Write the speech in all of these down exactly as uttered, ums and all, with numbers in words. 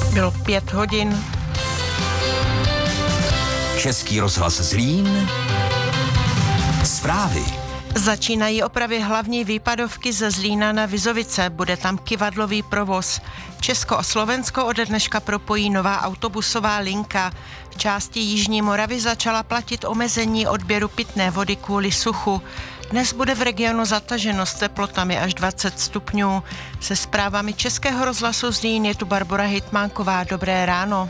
Bylo pět hodin. Český rozhlas Zlín. Zprávy. Začínají opravy hlavní výpadovky ze Zlína na Vizovice. Bude tam kyvadlový provoz. Česko a Slovensko ode dneška propojí nová autobusová linka. V části Jižní Moravy začala platit omezení odběru pitné vody kvůli suchu. Dnes bude v regionu zataženo s teplotami až dvacet stupňů. Se zprávami Českého rozhlasu Zlín je tu Barbora Hitmánková. Dobré ráno.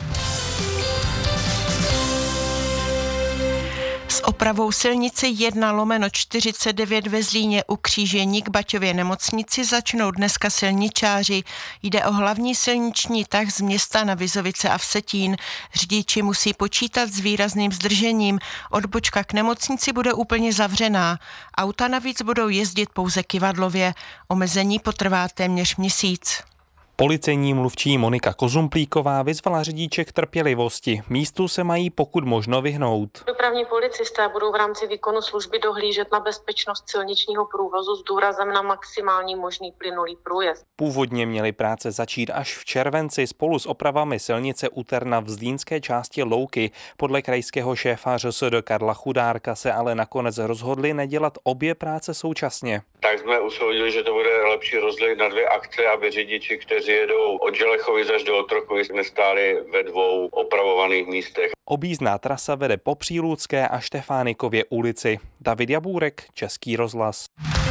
S opravou silnice jedna lomeno čtyřicet devět ve Zlíně u křížení k Baťově nemocnici začnou dneska silničáři. Jde o hlavní silniční tah z města na Vizovice a Vsetín. Řidiči musí počítat s výrazným zdržením. Odbočka k nemocnici bude úplně zavřená. Auta navíc budou jezdit pouze kyvadlově. Omezení potrvá téměř měsíc. Policejní mluvčí Monika Kozumplíková vyzvala řidiče k trpělivosti. Místu se mají pokud možno vyhnout. Dopravní policisté budou v rámci výkonu služby dohlížet na bezpečnost silničního průvozu s důrazem na maximální možný plynulý průjezd. Původně měly práce začít až v červenci spolu s opravami silnice u Terna v zlínské části Louky. Podle krajského šéfa ŘSD Karla Chudárka se ale nakonec rozhodli nedělat obě práce současně. Tak jsme usoudili, že to bude lepší rozdělit na dvě akce, aby řidiči, kteří jedou od Želechovic až do Otrokovic, nestáli ve dvou opravovaných místech. Objízdná trasa vede po Přílůcké a Štefánikově ulici. David Jabůrek, Český rozhlas.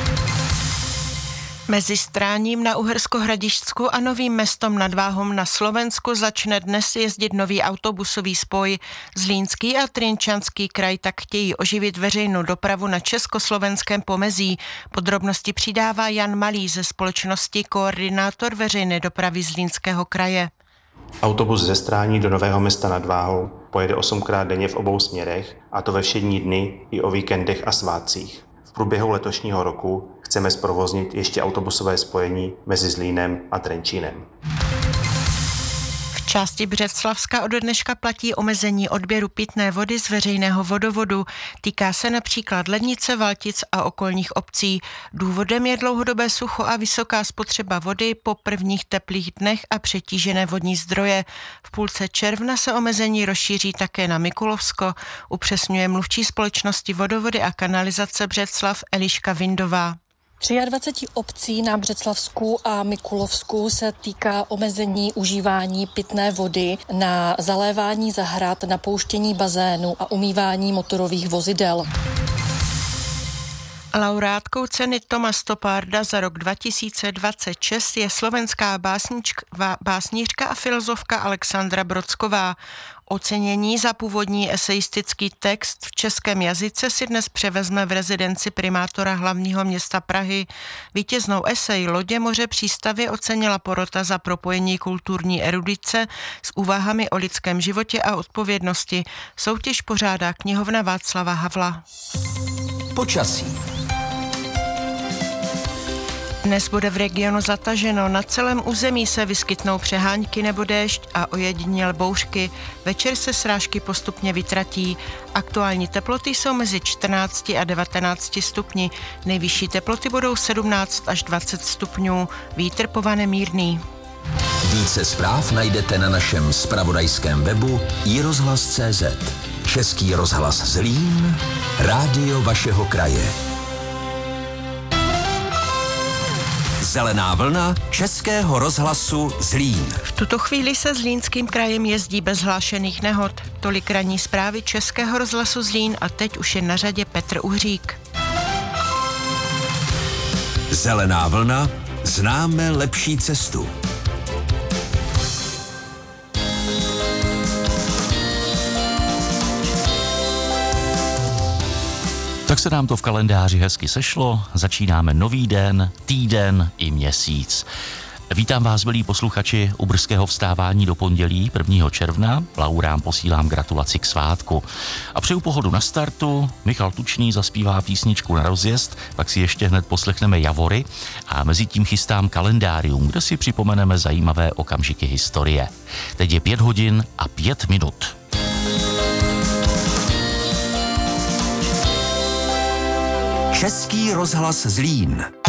Mezi Stráním na Uhersko-Hradišťsku a Novým Mestom nad Váhom na Slovensku začne dnes jezdit nový autobusový spoj. Zlínský a Trenčanský kraj tak chtějí oživit veřejnou dopravu na československém pomezí. Podrobnosti přidává Jan Malý ze společnosti Koordinátor veřejné dopravy Zlínského kraje. Autobus ze Strání do Nového Mesta nad Váhou pojede osmkrát denně v obou směrech, a to ve všední dny i o víkendech a svátcích. V průběhu letošního roku chceme zprovoznit ještě autobusové spojení mezi Zlínem a Trenčínem. V části Břeclavska od dneška platí omezení odběru pitné vody z veřejného vodovodu. Týká se například Lednice, Valtic a okolních obcí. Důvodem je dlouhodobé sucho a vysoká spotřeba vody po prvních teplých dnech a přetížené vodní zdroje. V půlce června se omezení rozšíří také na Mikulovsko, upřesňuje mluvčí společnosti Vodovody a kanalizace Břeclav Eliška Vindová. dvacet tři obcí na Břeclavsku a Mikulovsku se týká omezení užívání pitné vody na zalévání zahrad, napouštění bazénu a umývání motorových vozidel. Laureátkou ceny Toma Stopparda za rok dva tisíce dvacet šest je slovenská básnička, básnířka a filozofka Alexandra Brodsková. Ocenění za původní eseistický text v českém jazyce si dnes převezme v rezidenci primátora hlavního města Prahy. Vítěznou esej Lodě, moře, přístavy ocenila porota za propojení kulturní erudice s úvahami o lidském životě a odpovědnosti. Soutěž pořádá knihovna Václava Havla. Počasí. Dnes bude v regionu zataženo, na celém území se vyskytnou přehánky nebo déšť a ojediněl bouřky. Večer se srážky postupně vytratí. Aktuální teploty jsou mezi čtrnácti a devatenácti stupni. Nejvyšší teploty budou sedmnáct až dvacet stupňů. Vítr povane mírný. Více zpráv najdete na našem zpravodajském webu i rozhlas tečka cé zet. Český rozhlas Zlín, rádio vašeho kraje. Zelená vlna Českého rozhlasu Zlín. V tuto chvíli se Zlínským krajem jezdí bez hlášených nehod. Tolik ranní zprávy Českého rozhlasu Zlín a teď už je na řadě Petr Uhřík. Zelená vlna, známe lepší cestu. Tak se nám to v kalendáři hezky sešlo, začínáme nový den, týden i měsíc. Vítám vás, milí posluchači, u brzkého vstávání do pondělí prvního června. Laurám posílám gratulaci k svátku. A přeju pohodu na startu. Michal Tučný zaspívá písničku na rozjezd, pak si ještě hned poslechneme Javory a mezi tím chystám kalendárium, kde si připomeneme zajímavé okamžiky historie. Teď je pět hodin a pět minut. Český rozhlas Zlín.